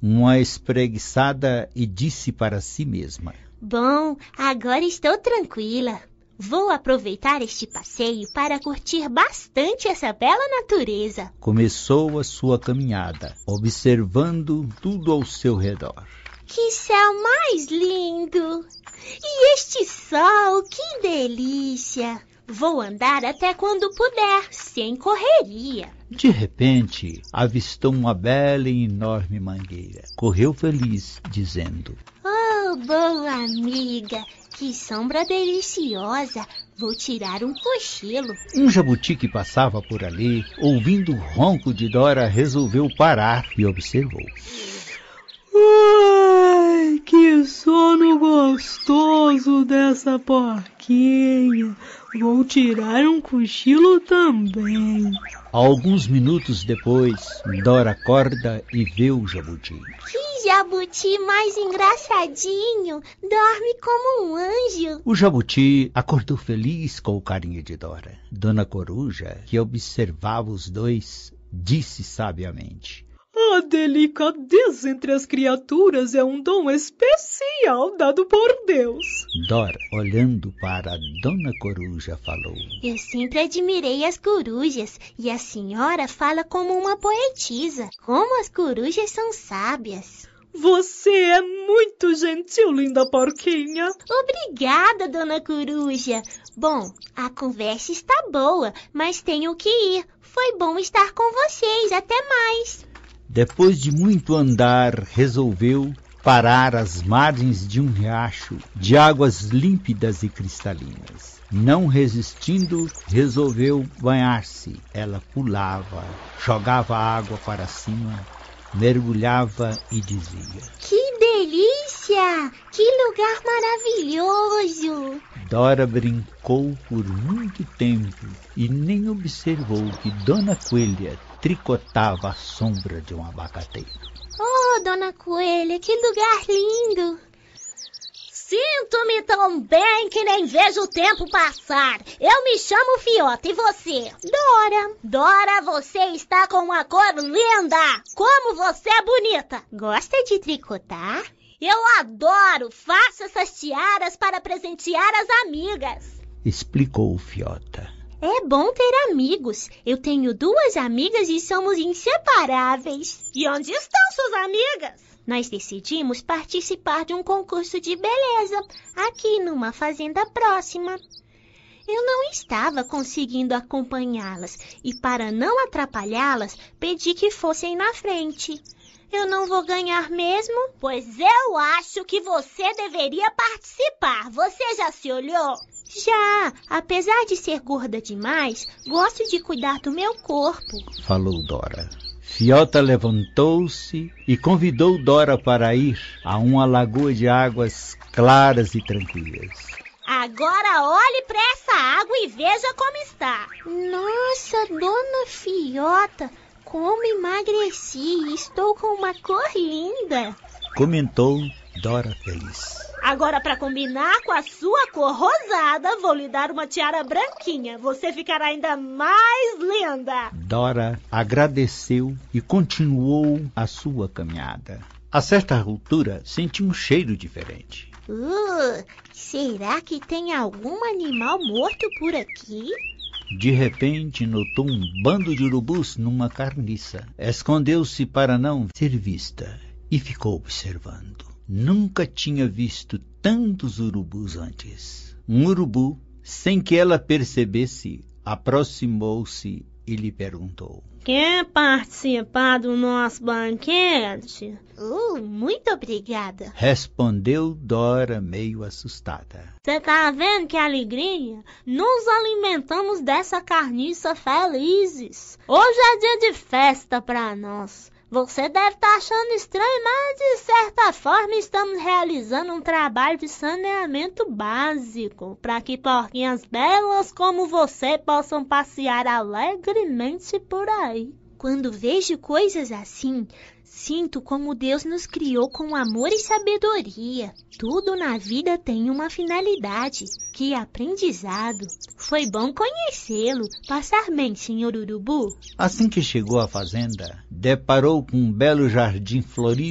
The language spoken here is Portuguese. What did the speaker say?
uma espreguiçada e disse para si mesma: Bom, agora estou tranquila. Vou aproveitar este passeio para curtir bastante essa bela natureza. Começou a sua caminhada, observando tudo ao seu redor. Que céu mais lindo! E este sol, que delícia! Vou andar até quando puder, sem correria. De repente, avistou uma bela e enorme mangueira. Correu feliz, dizendo: Oh, boa amiga! Que sombra deliciosa! Vou tirar um cochilo. Um jabuti que passava por ali, ouvindo o ronco de Dora, resolveu parar e observou. Ai, que sono gostoso dessa porquinha. Vou tirar um cochilo também. Alguns minutos depois, Dora acorda e vê o jabuti. Que jabuti mais engraçadinho! Dorme como um anjo. O jabuti acordou feliz com o carinho de Dora. Dona Coruja, que observava os dois, disse sabiamente: A delicadeza entre as criaturas é um dom especial dado por Deus. Dora, olhando para Dona Coruja, falou: Eu sempre admirei as corujas e a senhora fala como uma poetisa. Como as corujas são sábias. Você é muito gentil, linda porquinha. Obrigada, Dona Coruja. Bom, a conversa está boa, mas tenho que ir. Foi bom estar com vocês. Até mais. Depois de muito andar, resolveu parar às margens de um riacho de águas límpidas e cristalinas. Não resistindo, resolveu banhar-se. Ela pulava, jogava água para cima, mergulhava e dizia: Que delícia! Que lugar maravilhoso! Dora brincou por muito tempo e nem observou que Dona Coelha tricotava à sombra de um abacateiro. Oh, Dona Coelha, que lugar lindo! Sinto-me tão bem que nem vejo o tempo passar. Eu me chamo Fiota, e você? Dora. Dora, você está com uma cor linda. Como você é bonita. Gosta de tricotar? Eu adoro. Faço essas tiaras para presentear as amigas. Explicou Fiota. É bom ter amigos. Eu tenho 2 amigas e somos inseparáveis. E onde estão suas amigas? Nós decidimos participar de um concurso de beleza, aqui numa fazenda próxima. Eu não estava conseguindo acompanhá-las e, para não atrapalhá-las, pedi que fossem na frente. Eu não vou ganhar mesmo? Pois eu acho que você deveria participar. Você já se olhou? Já. Apesar de ser gorda demais, gosto de cuidar do meu corpo, falou Dora. Fiota levantou-se e convidou Dora para ir a uma lagoa de águas claras e tranquilas. Agora olhe para essa água e veja como está. Nossa, Dona Fiota, como emagreci. Estou com uma cor linda, comentou Dora feliz. Agora, para combinar com a sua cor rosada, vou lhe dar uma tiara branquinha. Você ficará ainda mais linda. Dora agradeceu e continuou a sua caminhada. A certa altura, sentiu um cheiro diferente. Será que tem algum animal morto por aqui? De repente, notou um bando de urubus numa carniça. Escondeu-se para não ser vista e ficou observando. Nunca tinha visto tantos urubus antes. Um urubu, sem que ela percebesse, aproximou-se e lhe perguntou: Quer participar do nosso banquete? Muito obrigada, respondeu Dora, meio assustada. Você tá vendo que alegria? Nos alimentamos dessa carniça felizes. Hoje é dia de festa para nós. Você deve estar achando estranho, mas de certa forma estamos realizando um trabalho de saneamento básico para que porquinhas belas como você possam passear alegremente por aí. Quando vejo coisas assim, sinto como Deus nos criou com amor e sabedoria. Tudo na vida tem uma finalidade, que é aprendizado. Foi bom conhecê-lo. Passar bem, senhor Urubu? Assim que chegou à fazenda, deparou com um belo jardim florido